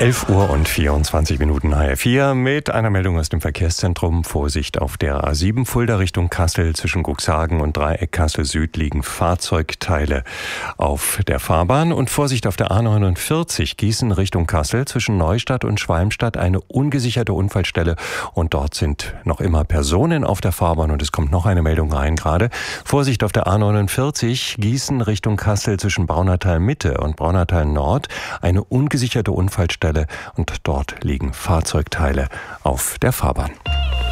11 Uhr und 24 Minuten HR4 mit einer Meldung aus dem Verkehrszentrum. Vorsicht auf der A7 Fulda Richtung Kassel. Zwischen Cuxhagen und Dreieck Kassel Süd liegen Fahrzeugteile auf der Fahrbahn. Und Vorsicht auf der A49 Gießen Richtung Kassel. Zwischen Neustadt und Schwalmstadt eine ungesicherte Unfallstelle. Und dort sind noch immer Personen auf der Fahrbahn. Und es kommt noch eine Meldung rein gerade. Vorsicht auf der A49 Gießen Richtung Kassel zwischen Braunertal Mitte und Braunertal Nord. Eine ungesicherte Unfallstelle und dort liegen Fahrzeugteile auf der Fahrbahn.